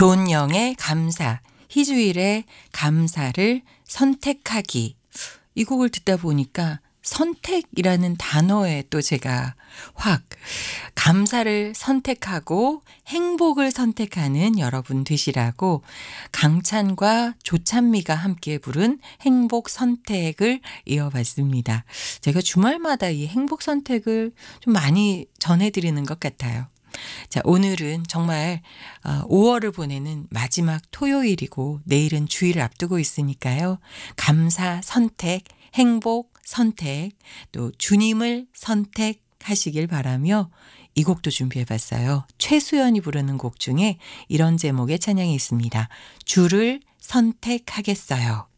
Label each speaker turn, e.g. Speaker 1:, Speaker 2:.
Speaker 1: 존영의 감사, 희주일의 감사를 선택하기. 이 곡을 듣다 보니까 선택이라는 단어에 또 제가 확 감사를 선택하고 행복을 선택하는 여러분 되시라고 강찬과 조찬미가 함께 부른 행복 선택을 이어봤습니다. 제가 주말마다 이 행복 선택을 좀 많이 전해드리는 것 같아요. 자, 오늘은 정말 5월을 보내는 마지막 토요일이고 내일은 주일을 앞두고 있으니까요. 감사 선택, 행복 선택, 또 주님을 선택하시길 바라며 이 곡도 준비해봤어요. 최수연이 부르는 곡 중에 이런 제목의 찬양이 있습니다. 주를 선택하겠어요.